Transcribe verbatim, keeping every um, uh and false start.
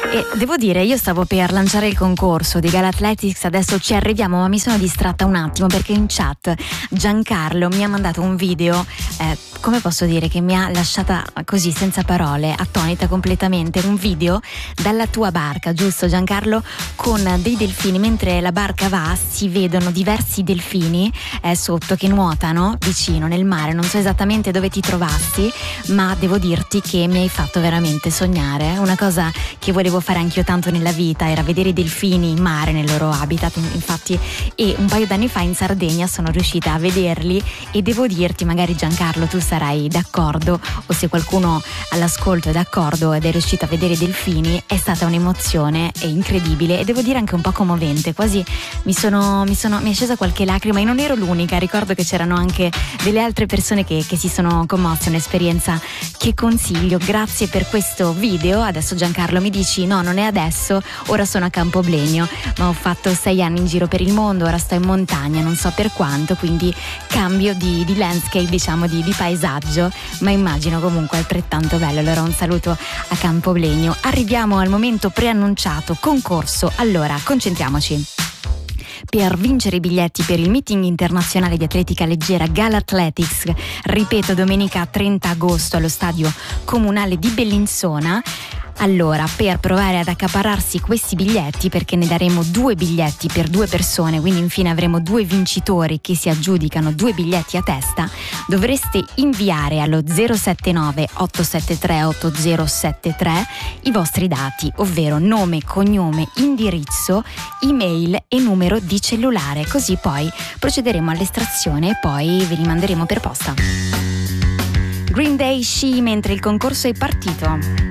E devo dire, io stavo per lanciare il concorso di Gala Athletics, adesso ci arriviamo, ma mi sono distratta un attimo perché in chat Giancarlo mi ha mandato un video, eh, come posso dire, che mi ha lasciata così senza parole, attonita completamente. Un video dalla tua barca, giusto Giancarlo? Con dei delfini, mentre la barca va si vedono diversi delfini eh, sotto che nuotano vicino nel mare. Non so esattamente dove ti trovassi, ma devo dirti che mi hai fatto veramente sognare. Una cosa che volevo fare anch'io tanto nella vita era vedere i delfini in mare nel loro habitat, infatti, e un paio d'anni fa in Sardegna sono riuscita a vederli e devo dirti, magari Giancarlo tu sarai d'accordo, o se qualcuno all'ascolto è d'accordo ed è riuscito a vedere i delfini, è stata un'emozione incredibile e devo dire anche un po' commovente, quasi mi sono mi sono mi è scesa qualche lacrima e non ero l'unica, ricordo che c'erano anche delle altre persone che, che si sono commosse. Un'esperienza che consiglio. Grazie per questo video. Adesso Giancarlo mi dici no, non è adesso, ora sono a Campoblegno, ma ho fatto sei anni in giro per il mondo, ora sto in montagna, non so per quanto, quindi cambio di, di landscape, diciamo di, di paesaggio, ma immagino comunque altrettanto bello. Allora un saluto a Campoblegno. Arriviamo al momento preannunciato, concorso. Allora concentriamoci. Per vincere i biglietti per il meeting internazionale di atletica leggera Gala Athletics, ripeto, domenica trenta agosto allo stadio comunale di Bellinzona. Allora, per provare ad accaparrarsi questi biglietti, perché ne daremo due biglietti per due persone, quindi infine avremo due vincitori che si aggiudicano due biglietti a testa, dovreste inviare allo zero sette nove otto sette tre otto zero sette tre i vostri dati, ovvero nome, cognome, indirizzo, email e numero di cellulare, così poi procederemo all'estrazione e poi ve li manderemo per posta. Green Day She mentre il concorso è partito.